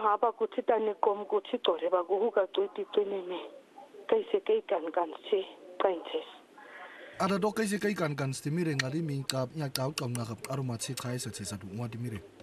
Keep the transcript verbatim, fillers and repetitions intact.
haba kuthi tani kom kuthi gore ba go ka tswiti tseneme ka ise ka ikan kan se kaintes ada do ka ise ka ikan kan stimire ngari mi ka nya ka ka nga ka aroma tsi khaisa tsa du ngwa dimire